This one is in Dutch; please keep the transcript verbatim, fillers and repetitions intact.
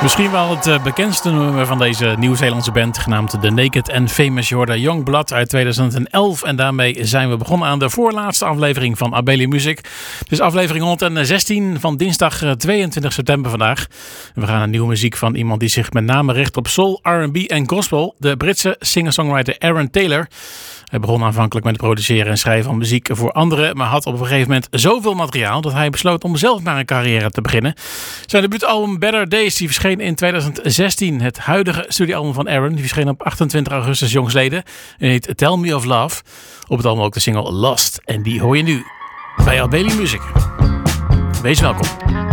Misschien wel het uh, bekendste nummer van deze Nieuw-Zeelandse band, genaamd The Naked and Famous. Je hoorde Youngblood uit tweeduizend elf en daarmee zijn we begonnen aan de voorlaatste aflevering van Abeli Music. Dus aflevering honderdzestien van dinsdag tweeëntwintig september vandaag. We gaan naar nieuwe muziek van iemand die zich met name richt op soul, R en B en gospel. De Britse singer-songwriter Aaron Taylor. Hij begon aanvankelijk met het produceren en schrijven van muziek voor anderen, maar had op een gegeven moment zoveel materiaal dat hij besloot om zelf maar een carrière te beginnen. Zijn debuutalbum Better Days die verscheen in tweeduizend zestien. Het huidige studioalbum van Aaron die verscheen op achtentwintig augustus jongsleden en heet Tell Me of Love. Op het album ook de single Lost en die hoor je nu bij Abeli Music. Wees welkom.